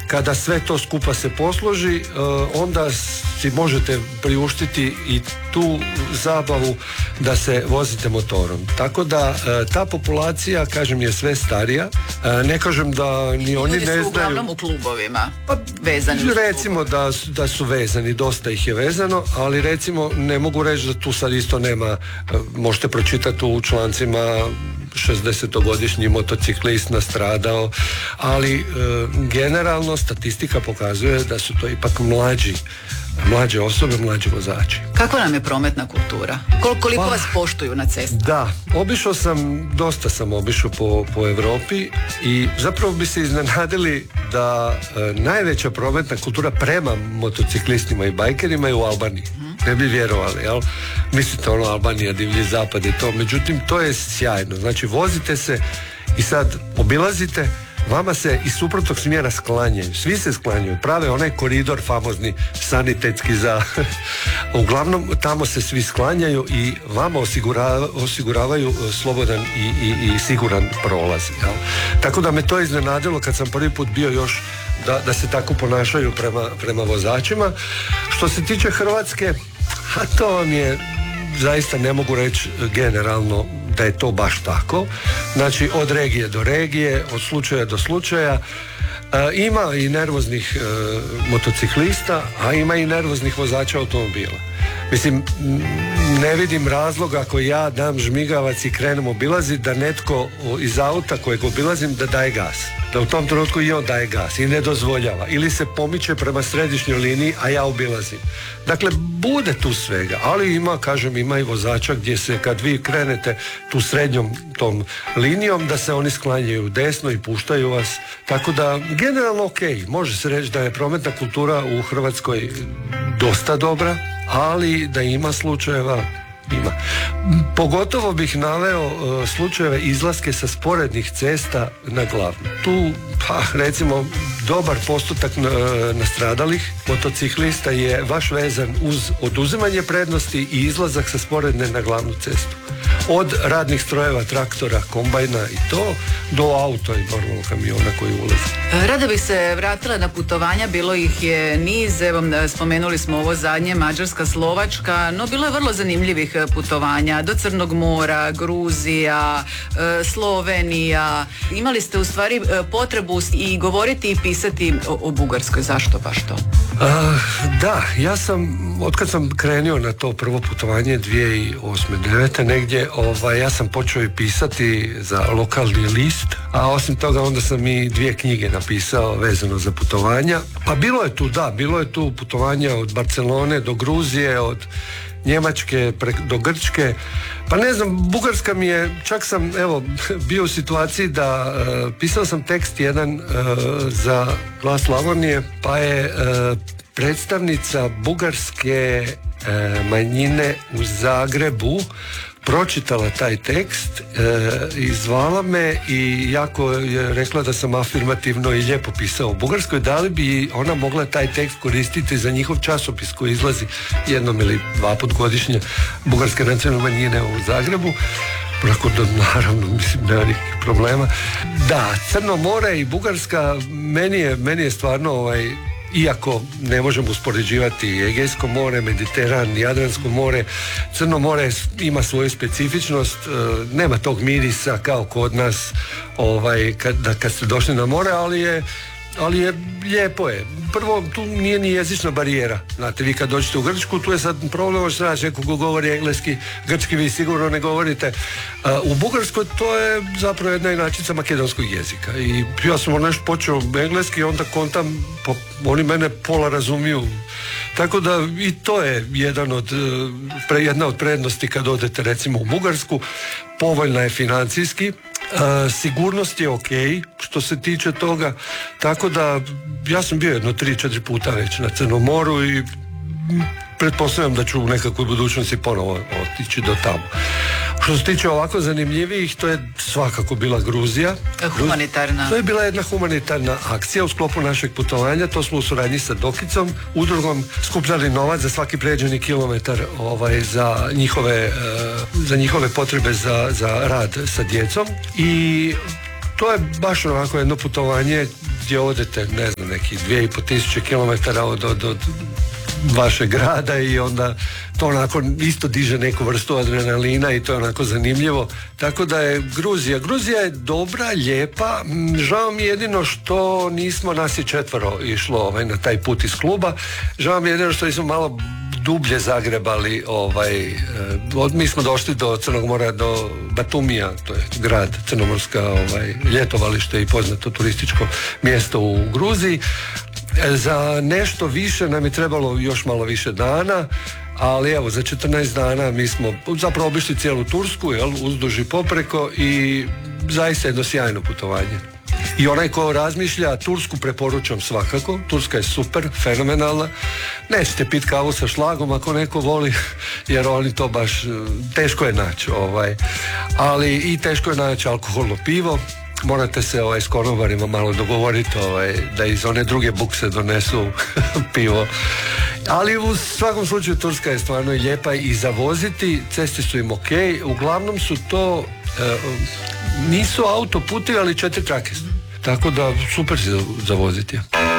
kada sve to skupa se posloži, onda si možete priuštiti i tu zabavu da se vozite motorom. Tako da ta populacija, kažem, je sve starija. Ne kažem da ni oni ne znaju. Ljudi su uglavnom u klubovima vezani. Recimo da su vezani, dosta ih je vezano, ali recimo ne mogu reći da tu sad isto nema, možete pročitati u člancima 60-godišnji motociklist nastradao, ali generalno statistika pokazuje da su to ipak mlađe osobe, mlađi vozači. Kakva nam je prometna kultura? Koliko vas poštuju na cesti? Da, dosta sam obišao po Europi i zapravo bi se iznenadili da najveća prometna kultura prema motociklistima i bajkerima je u Albaniji. Ne bi vjerovali, jel? Mislite Albanija, divlji zapad i to, međutim to je sjajno. Znači vozite se i sad obilazite, vama se iz suprotnog smjera sklanjaju, svi se sklanjaju, prave onaj koridor famozni sanitetski za uglavnom tamo se svi sklanjaju i vama osiguravaju slobodan i siguran prolaz, jel? Tako da me to iznenadilo kad sam prvi put bio još da se tako ponašaju prema vozačima. Što se tiče Hrvatske, a to vam je zaista, ne mogu reći generalno da je to baš tako. Znači od regije do regije, od slučaja do slučaja. Ima i nervoznih motociklista, a ima i nervoznih vozača automobila. Mislim, ne vidim razloga ako ja dam žmigavac i krenem obilaziti da netko iz auta kojeg obilazim da daje gas. Da u tom trenutku i on daje gas i ne dozvoljava. Ili se pomiče prema središnjoj liniji, a ja obilazim. Dakle, bude tu svega, ali ima i vozača gdje se kad vi krenete tu srednjom tom linijom da se oni sklanjaju desno i puštaju vas. Tako da, generalno može se reći da je prometna kultura u Hrvatskoj dosta dobra, ali da ima slučajeva, ima. Pogotovo bih naveo slučajeve izlaske sa sporednih cesta na glavnu. Tu, recimo, dobar postotak nastradalih motociklista je baš vezan uz oduzimanje prednosti i izlazak sa sporedne na glavnu cestu. Od radnih strojeva, traktora, kombajna i to, do auta i normalno kamiona koji ulaze. Rada bih se vratila na putovanja, bilo ih je niz, evo spomenuli smo ovo zadnje, Mađarska, Slovačka, no bilo je vrlo zanimljivih putovanja, do Crnog mora, Gruzija, Slovenija. Imali ste u stvari potrebu i govoriti i pisati o Bugarskoj, zašto baš to? Da, otkad sam krenuo na to prvo putovanje 2008-2009 negdje, ja sam počeo i pisati za lokalni list, a osim toga onda sam i 2 knjige napisao vezano za putovanja. Pa bilo je tu putovanja od Barcelone do Gruzije, od Njemačke do Grčke. Pa ne znam, Bugarska mi je, čak sam bio u situaciji da pisao sam tekst jedan za Glas Slavonije, pa je predstavnica bugarske manjine u Zagrebu pročitala taj tekst i zvala me i jako je rekla da sam afirmativno i lijepo pisao u Bugarskoj, da li bi ona mogla taj tekst koristiti za njihov časopis koji izlazi 1 ili 2 put godišnje bugarske nacionalne manjine u Zagrebu. Onako da naravno, nema nikakvih problema. Da, Crno more i Bugarska meni je stvarno iako ne možemo uspoređivati Egejsko more, Mediteran, Jadransko more, Crno more ima svoju specifičnost, nema tog mirisa kao kod nas kad ste došli na more, ali je lijepo je. Prvo, tu nije ni jezična barijera. Znate, vi kad dođete u Grčku, tu je sad problem, možete naći neko ko govori engleski, grčki vi sigurno ne govorite. U Bugarskoj to je zapravo jedna inačica makedonskog jezika. I ja sam nešto počeo engleski, onda kontam, oni mene pola razumiju. Tako da i to je jedna od prednosti kad odete recimo u Bugarsku. Povoljna je financijski, sigurnost je ok što se tiče toga, tako da ja sam bio 3-4 puta već na Crnom moru i pretpostavljam da ću u nekakvoj budućnosti ponovo otići do tamo. Što se tiče ovako zanimljivijih, to je svakako bila Gruzija. Humanitarna. To je bila jedna humanitarna akcija u sklopu našeg putovanja, to smo u suradnji sa Dokicom, udrugom, skupljali novac za svaki pređeni kilometar za njihove potrebe za rad sa djecom i To je baš onako jedno putovanje gdje odete, ne znam, nekih 2500 km od vašeg grada i onda to onako isto diže neku vrstu adrenalina i to je onako zanimljivo. Tako da je Gruzija je dobra, lijepa. Žao mi jedino što nismo, nas je 4 išlo na taj put iz kluba. Žao mi jedino što nismo malo dublje zagrebali. Mi smo došli do Crnog mora, do Batumija, to je grad, crnomorska ljetovalište i poznato turističko mjesto u Gruziji. Za nešto više nam je trebalo još malo više dana, ali evo za 14 dana mi smo zapravo obišli cijelu Tursku, uzduž i popreko, i zaista jedno sjajno putovanje. I onaj ko razmišlja, Tursku preporučam svakako. Turska je super, fenomenalna. Nećete pit kavu sa šlagom ako neko voli, jer oni to baš teško je naći. Ali i teško je naći alkoholno pivo. Morate se s konobarima malo dogovoriti da iz one druge bukse donesu pivo. Ali u svakom slučaju Turska je stvarno lijepa i za voziti, ceste su im ok, uglavnom su to nisu autoputi, ali 4 trake su. Tako da super si za voziti.